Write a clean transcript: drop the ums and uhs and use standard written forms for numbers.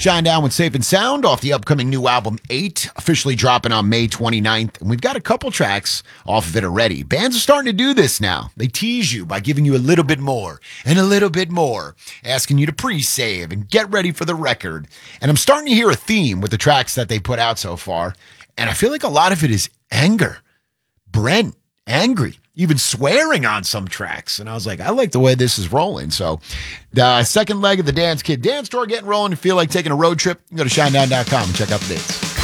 Shinedown with Safe and Sound off the upcoming new album 8, officially dropping on May 29th. And we've got a couple tracks off of it already. Bands are starting to do this now. They tease you by giving you a little bit more and a little bit more, asking you to pre-save and get ready for the record. And I'm starting to hear a theme with the tracks that they put out so far. And I feel like a lot of it is anger. Brent, angry, even swearing on some tracks. And I was like, I like the way this is rolling. So the second leg of the Dance Kid Dance Tour getting rolling. If you feel like taking a road trip, you can go to shinedown.com and check out the dates.